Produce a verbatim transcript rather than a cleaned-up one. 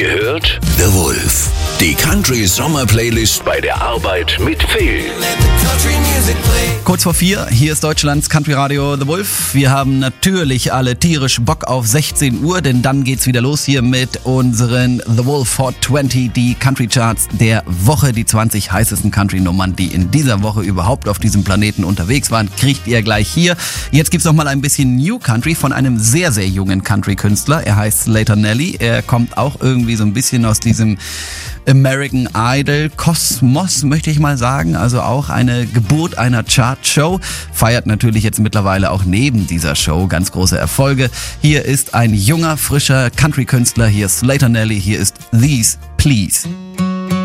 Ihr hört The Wolf, die Country Sommer Playlist bei der Arbeit mit Phil. Kurz vor vier, hier ist Deutschlands Country Radio The Wolf. Wir haben natürlich alle tierisch Bock auf sechzehn Uhr, denn dann geht's wieder los hier mit unseren The Wolf Hot zwanzig, die Country Charts der Woche. Die zwanzig heißesten Country-Nummern, die in dieser Woche überhaupt auf diesem Planeten unterwegs waren, kriegt ihr gleich hier. Jetzt gibt's noch mal ein bisschen New Country von einem sehr, sehr jungen Country-Künstler. Er heißt Slater Nelly. Er kommt auch irgendwie so ein bisschen aus diesem American Idol Kosmos, möchte ich mal sagen. Also auch eine Geburt einer Chartshow. Feiert natürlich jetzt mittlerweile auch neben dieser Show ganz große Erfolge. Hier ist ein junger, frischer Country-Künstler. Hier ist Slater Nelly. Hier ist These Please.